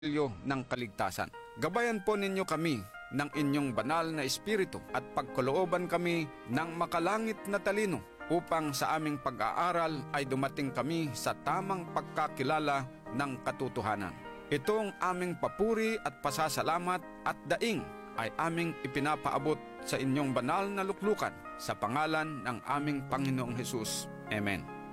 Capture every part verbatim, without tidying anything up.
ng kaligtasan. Gabayan po ninyo kami ng inyong banal na espiritu at pagkalooban kami ng makalangit na talino upang sa aming pag-aaral ay dumating kami sa tamang pagkakilala ng katotohanan. Itong aming papuri at pasasalamat at daing ay aming ipinapaabot sa inyong banal na luklukan sa pangalan ng aming Panginoong Hesus. Amen.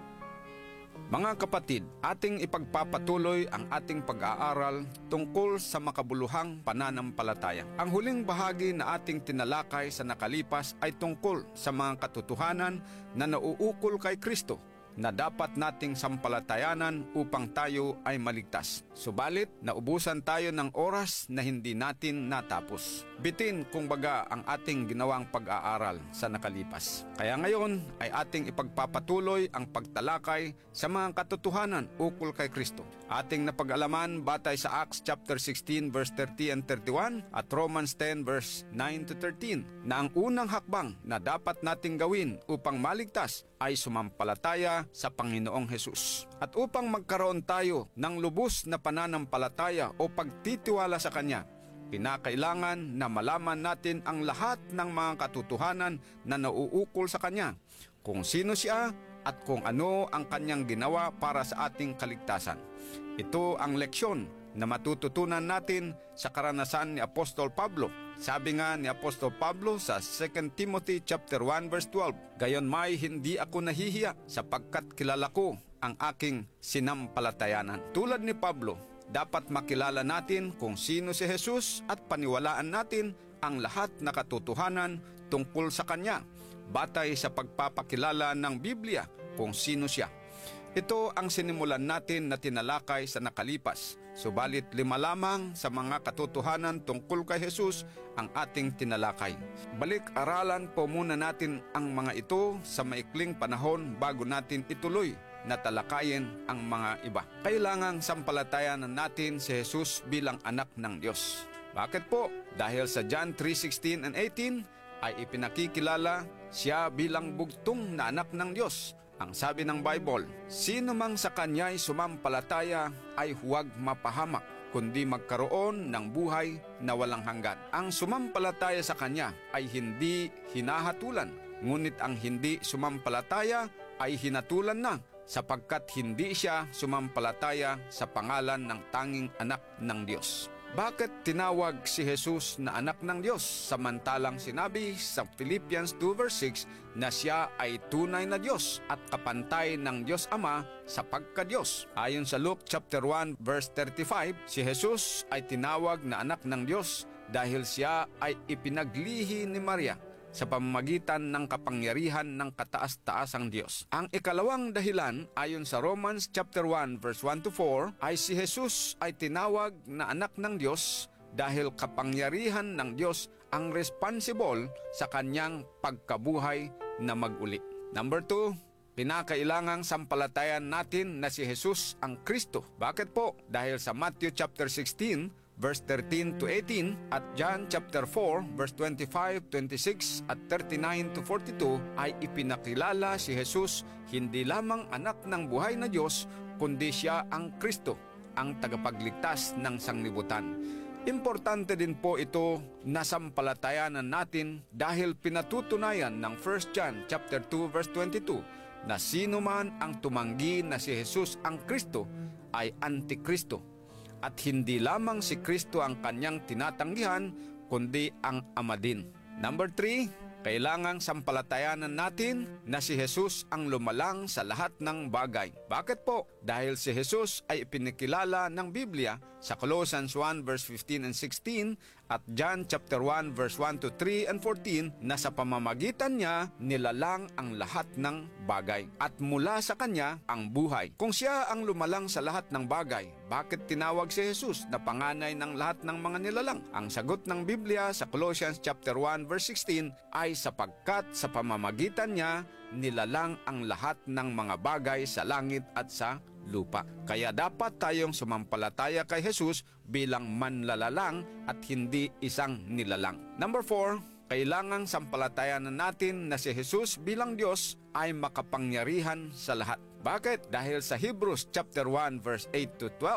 Mga kapatid, ating ipagpapatuloy ang ating pag-aaral tungkol sa makabuluhang pananampalataya. Ang huling bahagi na ating tinalakay sa nakalipas ay tungkol sa mga katotohanan na nauukol kay Kristo na dapat nating sampalatayanan upang tayo ay maligtas. Subalit, naubusan tayo ng oras na hindi natin natapos. Bitin kung baga ang ating ginawang pag-aaral sa nakalipas. Kaya ngayon ay ating ipagpapatuloy ang pagtalakay sa mga katotohanan ukol kay Kristo. Ating napag-alaman batay sa Acts chapter sixteen verse thirty and thirty-one at Romans ten verse nine to thirteen na ang unang hakbang na dapat nating gawin upang maligtas ay sumampalataya sa Panginoong Hesus. At upang magkaroon tayo ng lubos na pananampalataya o pagtitiwala sa Kanya, kinakailangan na malaman natin ang lahat ng mga katotohanan na nauukol sa Kanya, kung sino siya at kung ano ang Kanyang ginawa para sa ating kaligtasan. Ito ang leksyon na matututunan natin sa karanasan ni Apostol Pablo. Sabi nga ni Apostol Pablo sa Second Timothy chapter one verse twelve, "Gayon may hindi ako nahihiya sapagkat kilala ko ang aking sinampalatayanan." Tulad ni Pablo, dapat makilala natin kung sino si Jesus at paniwalaan natin ang lahat na katotohanan tungkol sa Kanya, batay sa pagpapakilala ng Biblia kung sino siya. Ito ang sinimulan natin na tinalakay sa nakalipas. Subalit lima lamang sa mga katotohanan tungkol kay Jesus ang ating tinalakay. Balik-aralan po muna natin ang mga ito sa maikling panahon bago natin ituloy na talakayin ang mga iba. Kailangang sampalatayanan natin si Jesus bilang anak ng Diyos. Bakit po? Dahil sa John three sixteen and eighteen ay ipinakikilala siya bilang bugtong na anak ng Diyos. Ang sabi ng Bible, "Sino mang sa Kanya'y sumampalataya ay huwag mapahamak, kundi magkaroon ng buhay na walang hanggan." Ang sumampalataya sa Kanya ay hindi hinahatulan, ngunit ang hindi sumampalataya ay hinatulan na, sapagkat hindi siya sumampalataya sa pangalan ng tanging anak ng Diyos. Bakit tinawag si Jesus na anak ng Diyos samantalang sinabi sa Philippians two verse six na siya ay tunay na Diyos at kapantay ng Diyos Ama sa pagka-Diyos? Ayon sa Luke chapter one verse thirty-five, si Jesus ay tinawag na anak ng Diyos dahil siya ay ipinaglihi ni Maria sa pamamagitan ng kapangyarihan ng kataas-taasang Diyos. Ang ikalawang dahilan ayon sa Romans chapter one verse one to four ay si Jesus ay tinawag na anak ng Diyos dahil kapangyarihan ng Diyos ang responsible sa kanyang pagkabuhay na mag-uli. Number two, pinakailangang sampalatayan natin na si Jesus ang Kristo. Bakit po? Dahil sa Matthew chapter sixteen verse thirteen to eighteen at John chapter four verse twenty-five, twenty-six at thirty-nine to forty-two ay ipinakilala si Jesus hindi lamang anak ng buhay na Diyos, kundi siya ang Kristo, ang tagapagligtas ng sanglibutan. Importante din po ito na sampalatayanan natin dahil pinatutunayan ng First John chapter two verse twenty-two na sino man ang tumanggi na si Jesus ang Kristo ay Antikristo. At hindi lamang si Kristo ang kanyang tinatanggihan, kundi ang Ama din. Number three, kailangang sampalatayanan natin na si Jesus ang lumalang sa lahat ng bagay. Bakit po? Dahil si Jesus ay ipinakilala ng Biblia sa Colossians one verse fifteen and sixteen at John chapter one verse one to three and fourteen na sa pamamagitan niya nilalang ang lahat ng bagay at mula sa kanya ang buhay. Kung siya ang lumalang sa lahat ng bagay, bakit tinawag si Jesus na panganay ng lahat ng mga nilalang? Ang sagot ng Biblia sa Colossians chapter one verse sixteen ay sapagkat sa pamamagitan niya nilalang ang lahat ng mga bagay sa langit at sa lupa. Kaya dapat tayong sumampalataya kay Jesus bilang manlalalang at hindi isang nilalang. Number four, kailangang sampalatayanan natin na si Jesus bilang Diyos ay makapangyarihan sa lahat. Bakit? Dahil sa Hebrews chapter one verse eight to twelve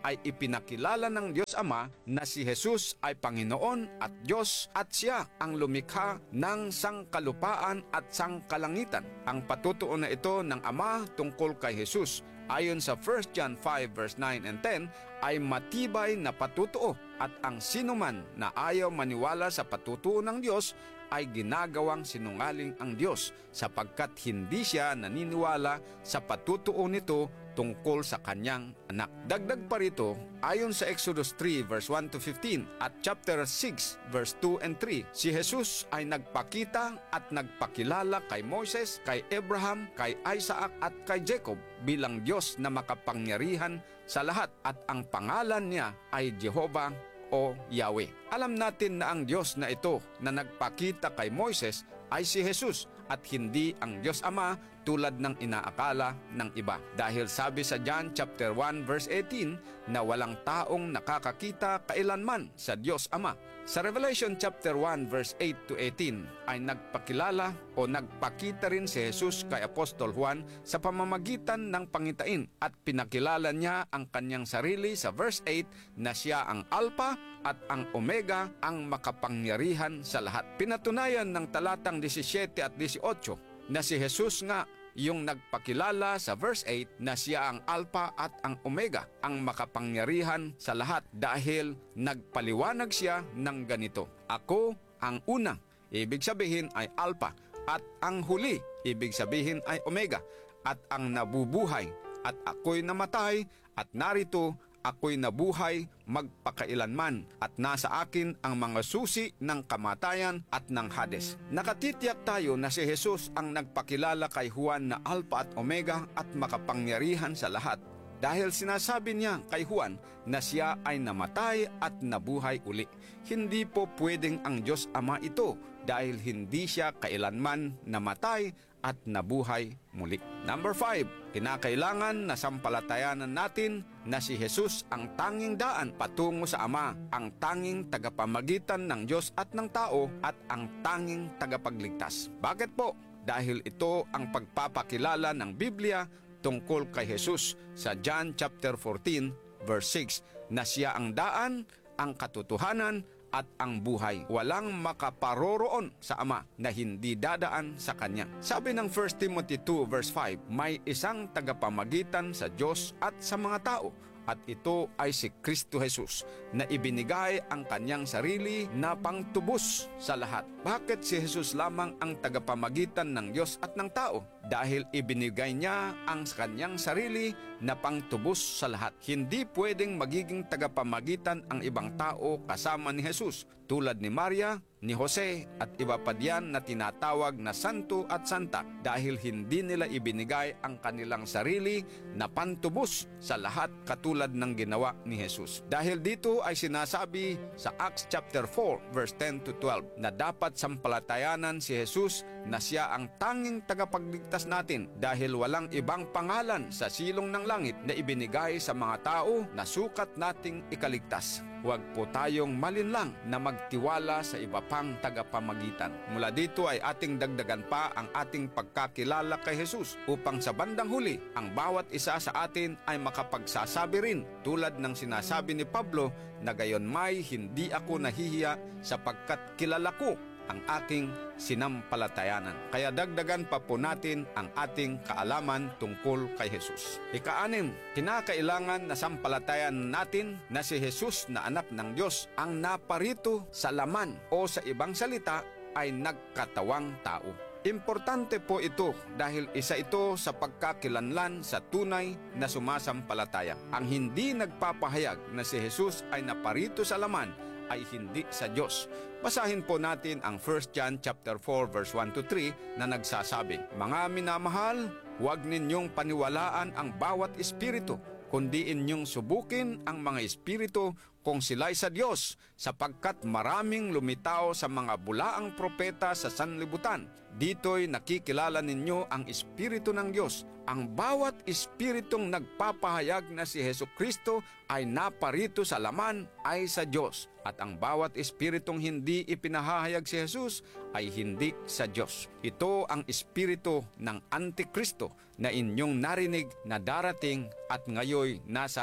ay ipinakilala ng Diyos Ama na si Jesus ay Panginoon at Diyos at siya ang lumikha ng sangkalupaan at sangkalangitan. Ang patutuo na ito ng Ama tungkol kay Jesus ayon sa First John five verse nine and ten ay matibay na patutuo at ang sinuman na ayaw maniwala sa patutuo ng Diyos ay ginagawang sinungaling ang Diyos sapagkat hindi siya naniniwala sa patutuo nito tungkol sa kanyang anak. Dagdag pa rito, ayon sa Exodus three verse one to fifteen at chapter six verse two and three, si Jesus ay nagpakita at nagpakilala kay Moses, kay Abraham, kay Isaac at kay Jacob bilang Diyos na makapangyarihan sa lahat at ang pangalan niya ay Jehovah o Yahweh. Alam natin na ang Diyos na ito na nagpakita kay Moises ay si Jesus at hindi ang Diyos Ama tulad ng inaakala ng iba. Dahil sabi sa John chapter one verse eighteen na walang taong nakakakita kailanman sa Diyos Ama. Sa Revelation chapter one verse eight to eighteen ay nagpakilala o nagpakita rin si Jesus kay Apostol Juan sa pamamagitan ng pangitain at pinakilala niya ang kanyang sarili sa verse eight na siya ang Alpha at ang Omega, ang makapangyarihan sa lahat. Pinatunayan ng talatang seventeen at eighteen na si Jesus nga yung nagpakilala sa verse eight na siya ang Alpha at ang Omega, ang makapangyarihan sa lahat dahil nagpaliwanag siya ng ganito. Ako ang una, ibig sabihin ay Alpha, at ang huli, ibig sabihin ay Omega, at ang nabubuhay, at ako'y namatay, at narito ako'y nabuhay magpakailanman at nasa akin ang mga susi ng kamatayan at ng Hades. Nakatitiyak tayo na si Jesus ang nagpakilala kay Juan na Alpha at Omega at makapangyarihan sa lahat dahil sinasabi niya kay Juan na siya ay namatay at nabuhay uli. Hindi po pwedeng ang Diyos Ama ito dahil hindi siya kailanman namatay at nabuhay muli. Number five, kinakailangan na sampalatayanan natin na si Jesus ang tanging daan patungo sa Ama, ang tanging tagapamagitan ng Diyos at ng tao at ang tanging tagapagligtas. Bakit po? Dahil ito ang pagpapakilala ng Biblia tungkol kay Jesus sa John chapter fourteen verse six na siya ang daan, ang katotohanan at ang buhay. Walang makaparoroon sa Ama na hindi dadaan sa Kanya. Sabi ng First Timothy two verse five, may isang tagapamagitan sa Diyos at sa mga tao at ito ay si Kristo Jesus na ibinigay ang kanyang sarili na pangtubos sa lahat. Bakit si Jesus lamang ang tagapamagitan ng Diyos at ng tao? Dahil ibinigay niya ang kanyang sarili na pangtubos sa lahat. Hindi pwedeng magiging tagapamagitan ang ibang tao kasama ni Jesus tulad ni Maria, ni Jose at iba pa diyan na tinatawag na santo at santa dahil hindi nila ibinigay ang kanilang sarili na pantubos sa lahat katulad ng ginawa ni Jesus. Dahil dito ay sinasabi sa Acts chapter four verse ten to twelve na dapat sampalatayanan si Jesus na siya ang tanging tagapagligtas natin dahil walang ibang pangalan sa silong ng langit na ibinigay sa mga tao na sukat nating ikaligtas. Huwag po tayong malinlang na magtiwala sa iba pang tagapamagitan. Mula dito ay ating dagdagan pa ang ating pagkakilala kay Jesus upang sa bandang huli, ang bawat isa sa atin ay makapagsasabi rin tulad ng sinasabi ni Pablo na gayon may hindi ako nahihiya sapagkat kilala ko ang aking sinampalatayanan. Kaya dagdagan pa po natin ang ating kaalaman tungkol kay Jesus. Ika-anim, kinakailangan na sampalatayan natin na si Jesus na anak ng Diyos ang naparito sa laman o sa ibang salita ay nagkatawang tao. Importante po ito dahil isa ito sa pagkakilanlan sa tunay na sumasampalataya. Ang hindi nagpapahayag na si Jesus ay naparito sa laman ay hindi sa Diyos. Basahin po natin ang First John chapter four verse one to three na nagsasabi, mga minamahal, huwag ninyong paniwalaan ang bawat espiritu, kundi inyong subukin ang mga espiritu kung sila'y sa Diyos, sapagkat maraming lumitaw sa mga bulaang propeta sa sanlibutan. Dito'y nakikilala ninyo ang Espiritu ng Diyos. Ang bawat espiritong nagpapahayag na si Hesukristo ay naparito sa laman ay sa Diyos. At ang bawat espiritong hindi ipinahahayag si Jesus ay hindi sa Diyos. Ito ang espiritu ng Antikristo na inyong narinig na darating at ngayoy nasa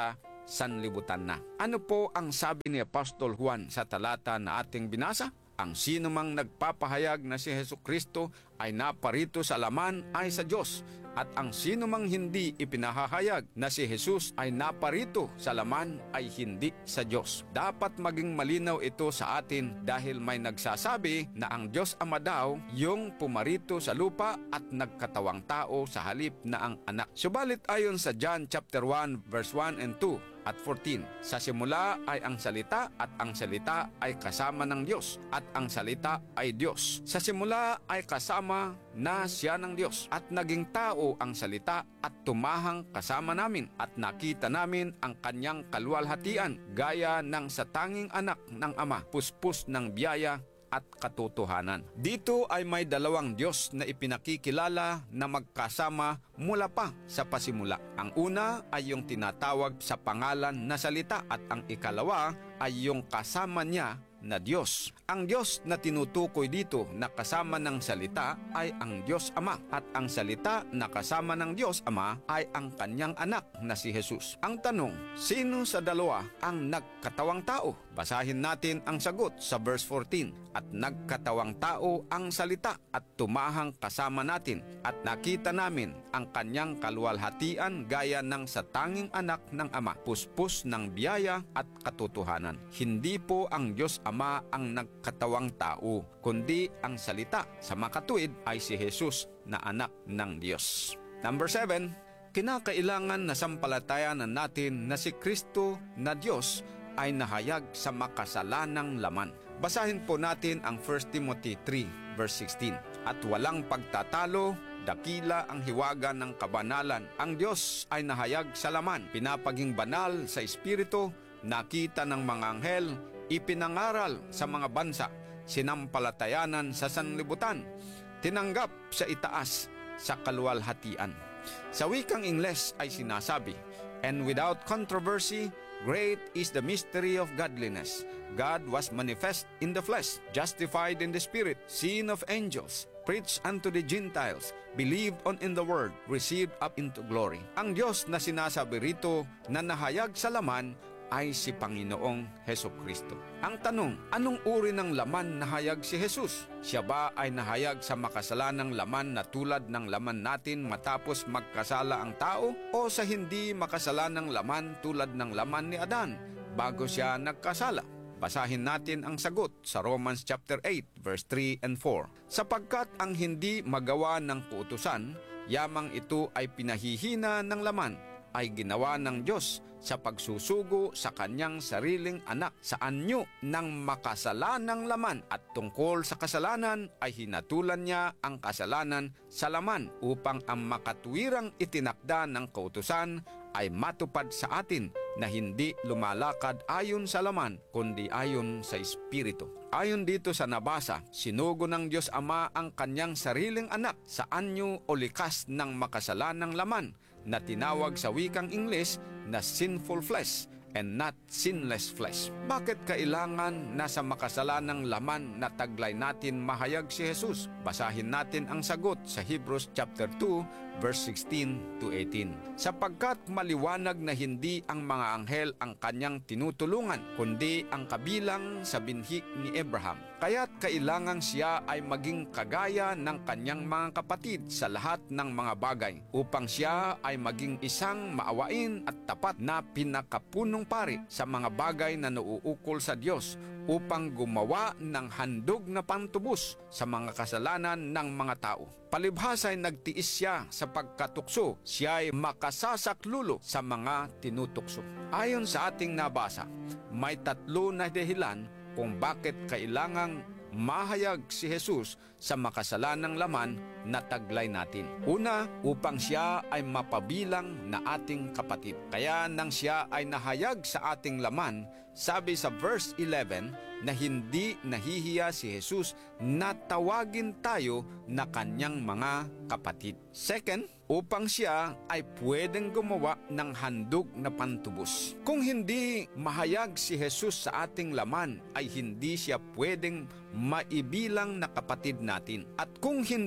sanlibutan na. Ano po ang sabi ni Apostol Juan sa talata na ating binasa? Ang sino mang nagpapahayag na si Hesukristo ay naparito sa laman ay sa Diyos, at ang sino mang hindi ipinahahayag na si Jesus ay naparito sa laman ay hindi sa Diyos. Dapat maging malinaw ito sa atin dahil may nagsasabi na ang Diyos Ama daw yung pumarito sa lupa at nagkatawang tao sa halip na ang anak. Subalit ayon sa John chapter one verse one and two at fourteen, sa simula ay ang salita at ang salita ay kasama ng Diyos at ang salita ay Diyos. Sa simula ay kasama na siya ng Diyos at naging tao ang salita at tumahang kasama namin at nakita namin ang kanyang kaluwalhatian gaya ng sa tanging anak ng Ama, puspos ng biyaya at katotohanan. Dito ay may dalawang Diyos na ipinakikilala na magkasama mula pa sa pasimula. Ang una ay yung tinatawag sa pangalan na salita at ang ikalawa ay yung kasama niya na Diyos. Ang Diyos na tinutukoy dito na kasama ng salita ay ang Diyos Ama at ang salita na kasama ng Diyos Ama ay ang kanyang anak na si Jesus. Ang tanong, sino sa dalawa ang nagkatawang tao? Basahin natin ang sagot sa verse fourteen. At nagkatawang tao ang salita at tumahang kasama natin at nakita namin ang kanyang kaluwalhatian gaya ng sa tanging anak ng Ama, puspos ng biyaya at katotohanan. Hindi po ang Diyos Ama ang nagkatawang tao, kundi ang salita sa makatuwid ay si Jesus na anak ng Diyos. Number seven, kinakailangan na sampalatayanan natin na si Kristo na Diyos ay nahayag sa makasalanang laman. Basahin po natin ang First Timothy three verse sixteen. At walang pagtatalo, dakila ang hiwaga ng kabanalan. Ang Diyos ay nahayag sa laman, pinapaging banal sa espiritu, nakita ng mga anghel, ipinangaral sa mga bansa, sinampalatayanan sa sanlibutan, tinanggap sa itaas sa kaluwalhatian. Sa wikang Ingles ay sinasabi, and without controversy, great is the mystery of godliness. God was manifest in the flesh, justified in the spirit, seen of angels, preached unto the Gentiles, believed on in the word, received up into glory. Ang Diyos na sinasabi rito na nahayag sa laman ay si Panginoong Hesukristo. Ang tanong, anong uri ng laman nahayag si Jesus? Siya ba ay nahayag sa makasalanang laman na tulad ng laman natin matapos magkasala ang tao? O sa hindi makasalanang laman tulad ng laman ni Adan bago siya nagkasala? Basahin natin ang sagot sa Romans chapter eight verse three and four. Sapagkat ang hindi magawa ng kautusan, yamang ito ay pinahihina ng laman, ay ginawa ng Diyos sa pagsusugo sa kanyang sariling anak sa anyo ng makasalanang laman, at tungkol sa kasalanan ay hinatulan niya ang kasalanan sa laman upang ang makatuwirang itinakda ng kautusan ay matupad sa atin na hindi lumalakad ayon sa laman kundi ayon sa Espiritu. Ayon dito sa nabasa, sinugo ng Diyos Ama ang kanyang sariling anak sa anyo o likas ng makasalanang laman na tinawag sa wikang Ingles na sinful flesh and not sinless flesh. Bakit kailangan nasa makasalanang laman na taglay natin mahayag si Jesus? Basahin natin ang sagot sa Hebrews chapter two verse sixteen to eighteen. Sapagkat maliwanag na hindi ang mga anghel ang kanyang tinutulungan, kundi ang kabilang sa binhi ni Abraham. Kaya't kailangan siya ay maging kagaya ng kanyang mga kapatid sa lahat ng mga bagay, upang siya ay maging isang maawain at tapat na pinakapunong pari sa mga bagay na nauukol sa Diyos, upang gumawa ng handog na pantubos sa mga kasalanan ng mga tao. Palibhas ay nagtiis siya sa pagkatukso, siya ay makasasaklulo sa mga tinutukso. Ayon sa ating nabasa, may tatlo na dahilan kung bakit kailangang mahayag si Jesus sa makasalanang laman na taglay natin. Una, upang siya ay mapabilang na ating kapatid. Kaya nang siya ay nahayag sa ating laman, sabi sa verse eleven na hindi nahihiya si Jesus na tawagin tayo na kanyang mga kapatid. Second, upang siya ay pwedeng gumawa ng handog na pantubos. Kung hindi mahayag si Jesus sa ating laman, ay hindi siya pwedeng maibilang na kapatid natin. At kung hindi siya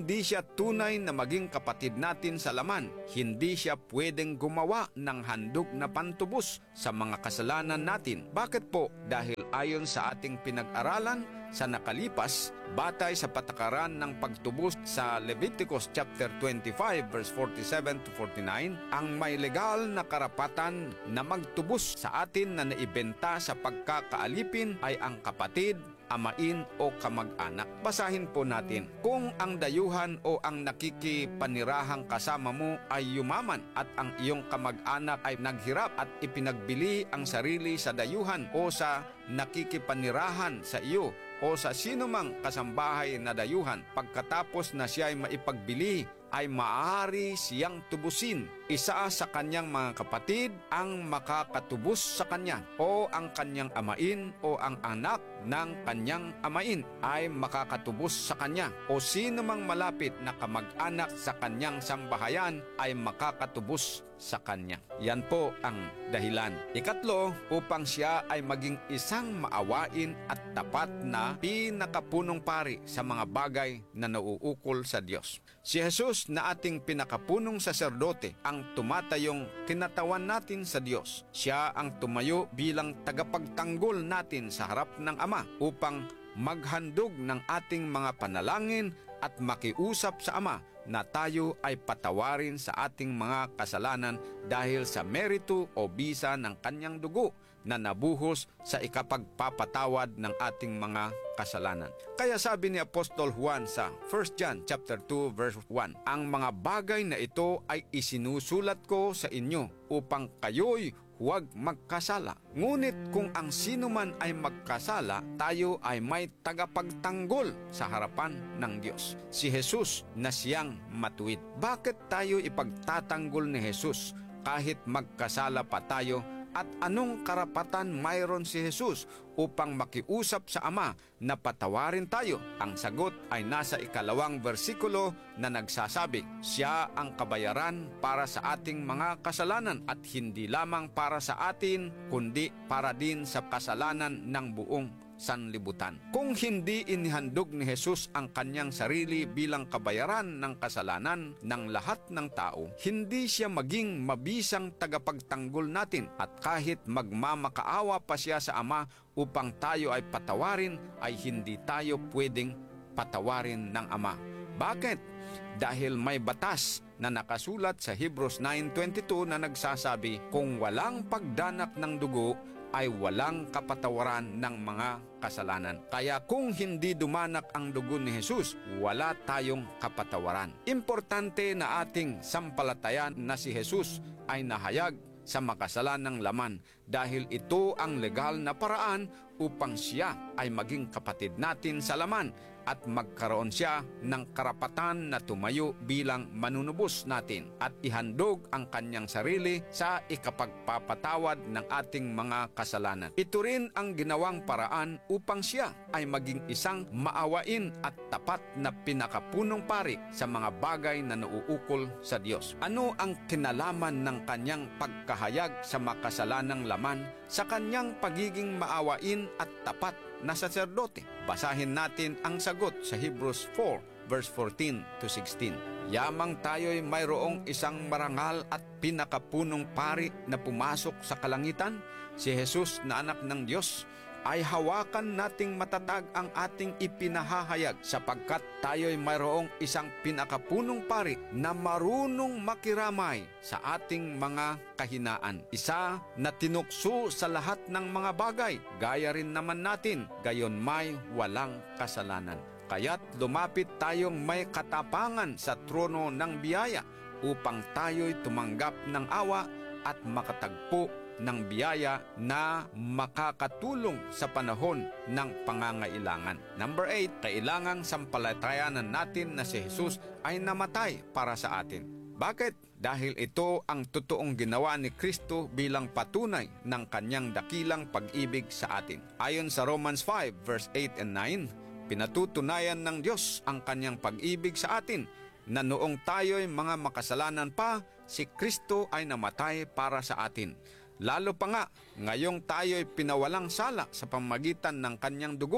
para tunay na maging kapatid natin sa laman, hindi siya pwedeng gumawa ng handog na pantubos sa mga kasalanan natin. Bakit po? Dahil ayon sa ating pinag-aralan sa nakalipas, batay sa patakaran ng pagtubos sa Leviticus chapter twenty-five verse forty-seven to forty-nine, ang may legal na karapatan na magtubos sa atin na naibenta sa pagkakaalipin ay ang kapatid, amain o kamag-anak. Basahin po natin. Kung ang dayuhan o ang nakikipanirahang kasama mo ay yumaman at ang iyong kamag-anak ay naghirap at ipinagbili ang sarili sa dayuhan o sa nakikipanirahan sa iyo o sa sinumang kasambahay na dayuhan, pagkatapos na siya ay maipagbili, ay maaari siyang tubusin. Isa sa kanyang mga kapatid ang makakatubos sa kanya, o ang kanyang amain o ang anak ng kanyang amain ay makakatubos sa kanya, o sino mang malapit na kamag-anak sa kanyang sambahayan ay makakatubos sa kanya. Yan po ang dahilan. Ikatlo, upang siya ay maging isang maawain at tapat na pinakapunong pari sa mga bagay na nauukol sa Diyos. Si Jesus na ating pinakapunong saserdote ang tumatayong kinatawan natin sa Diyos. Siya ang tumayo bilang tagapagtanggol natin sa harap ng Ama upang maghandog ng ating mga panalangin at makiusap sa Ama na tayo ay patawarin sa ating mga kasalanan dahil sa merito o bisa ng kanyang dugo na nabuhos sa ikapagpapatawad ng ating mga kasalanan. Kaya sabi ni Apostol Juan sa First John chapter two verse one, ang mga bagay na ito ay isinusulat ko sa inyo upang kayo'y huwag magkasala. Ngunit kung ang sino man ay magkasala, tayo ay may tagapagtanggol sa harapan ng Diyos, si Jesus na siyang matuwid. Bakit tayo ipagtatanggol ni Jesus kahit magkasala pa tayo? At anong karapatan mayroon si Jesus upang makiusap sa Ama na patawarin tayo? Ang sagot ay nasa ikalawang versikulo na nagsasabi, siya ang kabayaran para sa ating mga kasalanan at hindi lamang para sa atin, kundi para din sa kasalanan ng buong sanlibutan. Kung hindi inihandog ni Jesus ang kanyang sarili bilang kabayaran ng kasalanan ng lahat ng tao, hindi siya maging mabisang tagapagtanggol natin, at kahit magmamakaawa pa siya sa Ama upang tayo ay patawarin, ay hindi tayo pwedeng patawarin ng Ama. Bakit? Dahil may batas na nakasulat sa Hebrews nine twenty-two na nagsasabi, kung walang pagdanak ng dugo, ay walang kapatawaran ng mga kasalanan. Kaya kung hindi dumanak ang dugo ni Jesus, wala tayong kapatawaran. Importante na ating sampalatayan na si Jesus ay nahayag sa makasalanang laman dahil ito ang legal na paraan upang siya ay maging kapatid natin sa laman at magkaroon siya ng karapatan na tumayo bilang manunubos natin at ihandog ang kanyang sarili sa ikapagpapatawad ng ating mga kasalanan. Ito rin ang ginawang paraan upang siya ay maging isang maawain at tapat na pinakapunong pari sa mga bagay na nauukol sa Diyos. Ano ang kinalaman ng kanyang pagkahayag sa makasalanang laman sa kanyang pagiging maawain at tapat na saserdote? Basahin natin ang sagot sa Hebrews four verse fourteen to sixteen. Yamang tayo'y mayroong isang marangal at pinakapunong pari na pumasok sa kalangitan, si Jesus na anak ng Diyos, ay hawakan nating matatag ang ating ipinahahayag sapagkat tayo'y mayroong isang pinakapunong pari na marunong makiramay sa ating mga kahinaan. Isa na tinukso sa lahat ng mga bagay, gaya rin naman natin, gayon may walang kasalanan. Kaya't lumapit tayong may katapangan sa trono ng biyaya upang tayo'y tumanggap ng awa at makatagpo ng biyaya na makakatulong sa panahon ng pangangailangan. Number eight, kailangang sampalatayanan natin na si Jesus ay namatay para sa atin. Bakit? Dahil ito ang totoong ginawa ni Kristo bilang patunay ng kanyang dakilang pag-ibig sa atin. Ayon sa Romans five verse eight and nine, pinatutunayan ng Diyos ang kanyang pag-ibig sa atin na noong tayo'y mga makasalanan pa, si Kristo ay namatay para sa atin. Lalo pa nga, ngayong tayo'y pinawalang sala sa pamamagitan ng kanyang dugo,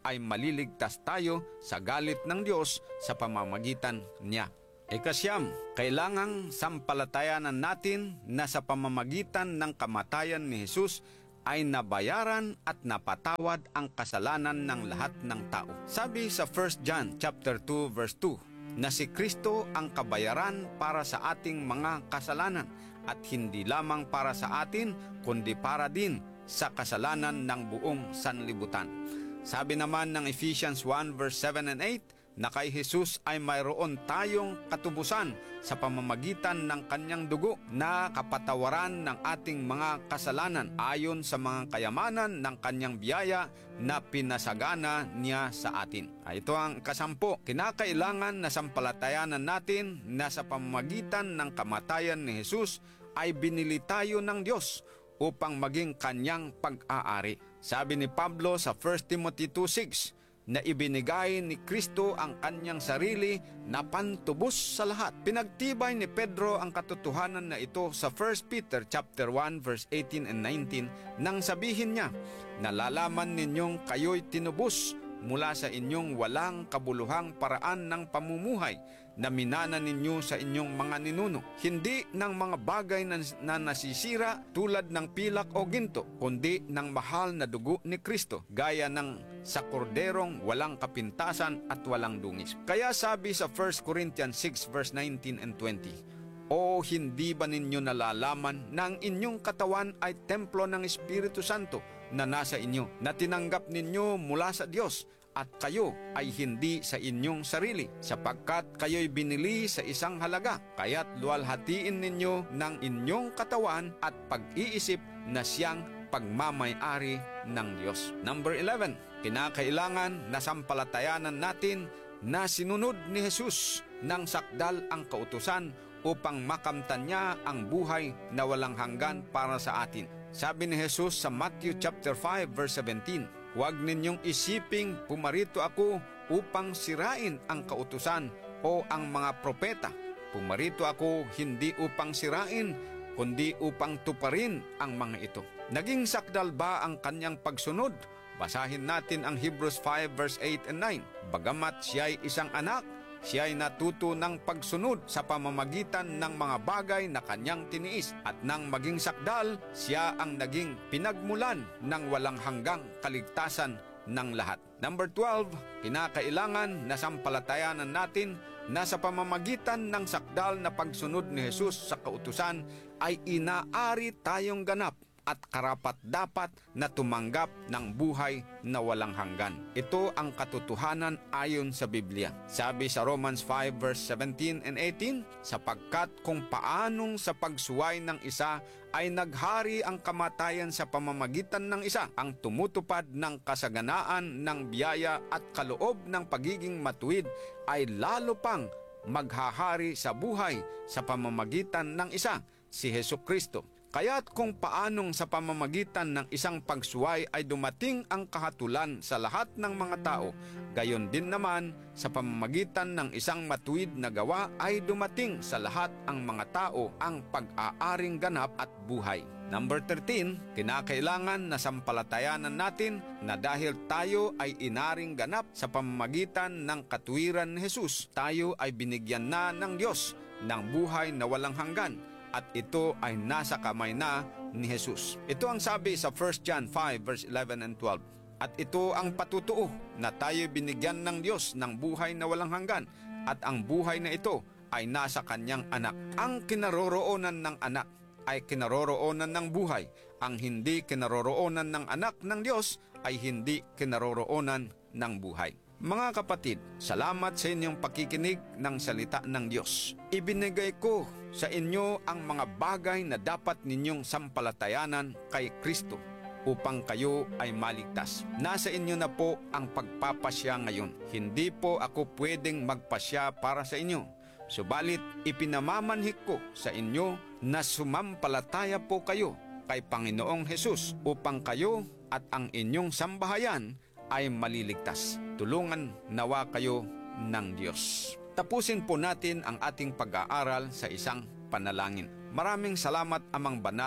ay maliligtas tayo sa galit ng Diyos sa pamamagitan niya. Ikasyam, kailangang sampalatayanan natin na sa pamamagitan ng kamatayan ni Jesus ay nabayaran at napatawad ang kasalanan ng lahat ng tao. Sabi sa First John chapter two verse two na si Kristo ang kabayaran para sa ating mga kasalanan at hindi lamang para sa atin kundi para din sa kasalanan ng buong sanlibutan. Sabi naman ng Ephesians one verse seven and eight na kay Jesus ay mayroon tayong katubusan sa pamamagitan ng kanyang dugo na kapatawaran ng ating mga kasalanan ayon sa mga kayamanan ng kanyang biyaya na pinasagana niya sa atin. Ito ang kasampu, kinakailangan na sampalatayanan natin na sa pamamagitan ng kamatayan ni Jesus ay binili tayo ng Diyos upang maging kanyang pag-aari. Sabi ni Pablo sa First Timothy two six, na ibinigay ni Kristo ang kanyang sarili na pantubos sa lahat. Pinagtibay ni Pedro ang katotohanan na ito sa First Peter chapter one verse eighteen and nineteen nang sabihin niya, nalalaman ninyong kayo'y tinubos mula sa inyong walang kabuluhang paraan ng pamumuhay na minana ninyo sa inyong mga ninuno. Hindi ng mga bagay na, na nasisira tulad ng pilak o ginto, kundi ng mahal na dugo ni Kristo, gaya ng sa korderong walang kapintasan at walang dungis. Kaya sabi sa First Corinthians six verse nineteen and twenty, o hindi ba ninyo nalalaman na ang inyong katawan ay templo ng Espiritu Santo na nasa inyo, na tinanggap ninyo mula sa Diyos, at kayo ay hindi sa inyong sarili, sapagkat kayo'y binili sa isang halaga, kaya't luwalhatiin ninyo ng inyong katawan at pag-iisip na siyang pagmamay-ari ng Diyos. Number eleven, kinakailangan na sampalatayanan natin na sinunod ni Jesus ng sakdal ang kautusan upang makamtan niya ang buhay na walang hanggan para sa atin. Sabi ni Jesus sa Matthew chapter five verse seventeen, huwag ninyong isiping pumarito ako upang sirain ang kautusan o ang mga propeta. Pumarito ako hindi upang sirain, kundi upang tuparin ang mga ito. Naging sakdal ba ang kanyang pagsunod? Basahin natin ang Hebrews five verse eight and nine. Bagamat siya'y isang anak, siya'y natuto ng pagsunod sa pamamagitan ng mga bagay na kanyang tiniis, at nang maging sakdal, siya ang naging pinagmulan ng walang hanggang kaligtasan ng lahat. Number twelve, kinakailangan na sampalatayanan natin na sa pamamagitan ng sakdal na pagsunod ni Jesus sa kautusan ay inaari tayong ganap at karapat-dapat na tumanggap ng buhay na walang hanggan. Ito ang katotohanan ayon sa Biblia. Sabi sa Romans five verse seventeen and eighteen, sapagkat kung paanong sa pagsuway ng isa ay naghari ang kamatayan sa pamamagitan ng isa, ang tumutupad ng kasaganaan ng biyaya at kaloob ng pagiging matuwid ay lalo pang maghahari sa buhay sa pamamagitan ng isa, si Hesukristo. Kaya't kung paanong sa pamamagitan ng isang pagsuway ay dumating ang kahatulan sa lahat ng mga tao, gayon din naman sa pamamagitan ng isang matuwid na gawa ay dumating sa lahat ang mga tao ang pag-aaring ganap at buhay. Number thirteen, kinakailangan na sampalatayanan natin na dahil tayo ay inaring ganap sa pamamagitan ng katuwiran ni Jesus, tayo ay binigyan na ng Diyos ng buhay na walang hanggan, at ito ay nasa kamay na ni Jesus. Ito ang sabi sa First John five verse eleven and twelve. At ito ang patutuo na tayo binigyan ng Diyos ng buhay na walang hanggan, at ang buhay na ito ay nasa kanyang anak. Ang kinaroroonan ng anak ay kinaroroonan ng buhay. Ang hindi kinaroroonan ng anak ng Diyos ay hindi kinaroroonan ng buhay. Mga kapatid, salamat sa inyong pakikinig ng salita ng Diyos. Ibinigay ko sa inyo ang mga bagay na dapat ninyong sampalatayanan kay Kristo upang kayo ay maligtas. Nasa inyo na po ang pagpapasya ngayon. Hindi po ako pwedeng magpasya para sa inyo. Subalit ipinamamanhik ko sa inyo na sumampalataya po kayo kay Panginoong Hesus upang kayo at ang inyong sambahayan ay maliligtas. Tulungan nawa kayo ng Diyos. Tapusin po natin ang ating pag-aaral sa isang panalangin. Maraming salamat, Amang Banal,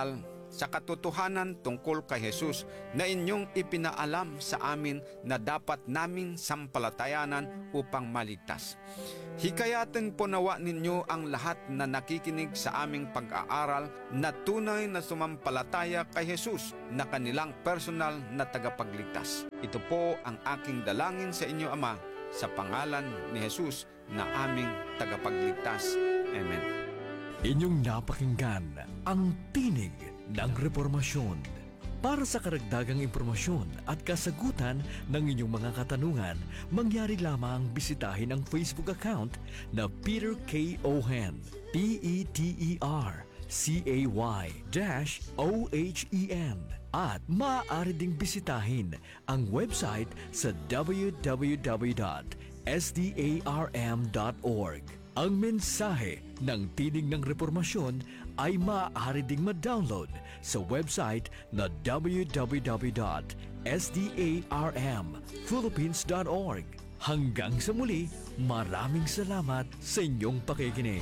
sa katotohanan tungkol kay Jesus na inyong ipinaalam sa amin na dapat naming sampalatayanan upang maligtas. Hikayatin po nawa ninyo ang lahat na nakikinig sa aming pag-aaral na tunay na sumampalataya kay Jesus na kanilang personal na tagapagligtas. Ito po ang aking dalangin sa inyo, Ama, sa pangalan ni Jesus na aming tagapagligtas. Amen. Inyong napakinggan ang Tinig ng Reformasyon. Para sa karagdagang impormasyon at kasagutan ng inyong mga katanungan, mangyari lamang bisitahin ang Facebook account na Peter K. Ohen, P E T E R C A Y O H E N, at maaari ding bisitahin ang website sa w w w dot s d a r m dot org. Ang mensahe ng Tinig ng Reformasyon ay maaari ding ma-download sa website na w w w dot s d a r m philippines dot org. Hanggang sa muli, maraming salamat sa inyong pakikinig.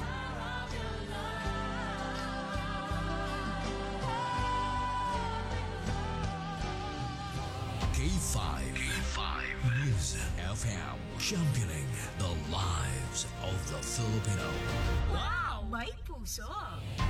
K five, K five News F M, championing the lives of the Filipino. Wow! May puso!